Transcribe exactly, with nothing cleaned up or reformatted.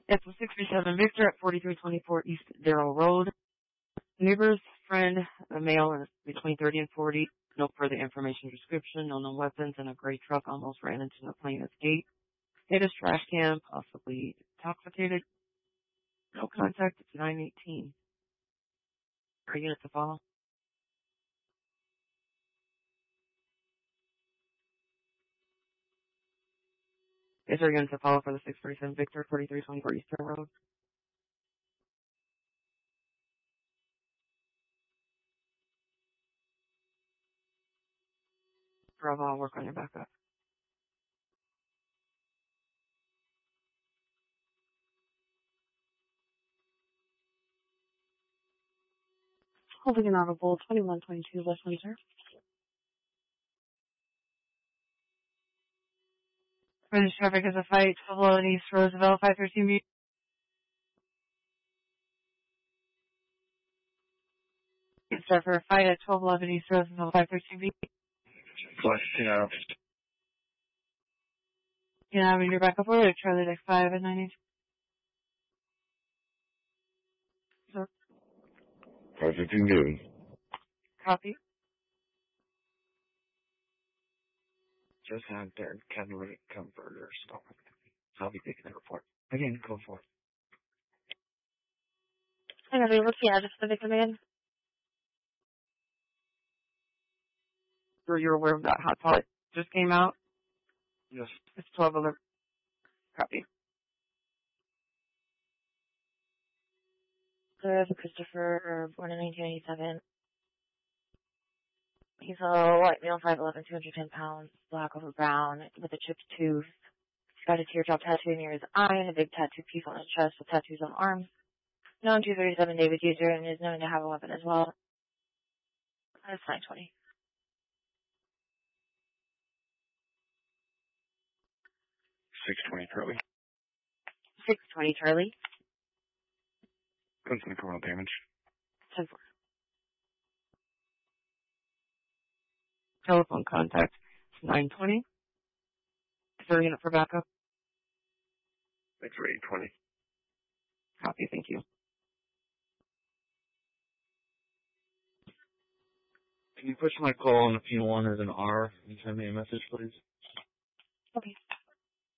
It's a six three seven Victor at forty-three twenty-four East Darrow Road. Neighbor's friend, a male is between thirty and forty. No further information, description, no known weapons, and a gray truck almost ran into the plaintiff's gate. Hit his trash can, possibly intoxicated. No contact. It's nine eighteen. Are you units to follow? Is there units to follow for the six thirty-seven Victor, forty-three twenty-four East Darrow Road? Bravo, I'll work on your backup. Holding an audible twenty-one twenty-two West Windsor. British traffic is a fight. twelve eleven East Roosevelt, five thirteen B. It's start for a fight at twelve eleven East Roosevelt, five thirteen B. Question out. Yeah, I'm in your backup order. Charlie Deck five at nine eight. So, five fifteen given. copy. Just had their catalytic converter stop. I'll be taking the report. Again, go for it. Hang on, what's the address of the victim again? So you're aware of that hot pot just came out? Yes. It's twelve eleven. Copy. There's a Christopher, born in nineteen ninety-seven. He's a white male, five eleven, two hundred ten pounds, black over brown, with a chipped tooth. He's got a teardrop tattoo near his eye and a big tattoo piece on his chest with tattoos on arms. Known two thirty-seven David user and is known to have a weapon as well. That's nine twenty. six twenty Charlie. six twenty Charlie. Constant coronal damage. ten four. Telephone contact. nine twenty. Is there a unit for backup? Thanks for eight twenty. Copy, thank you. Can you push my call on the P one as an R and send me a message, please? Okay.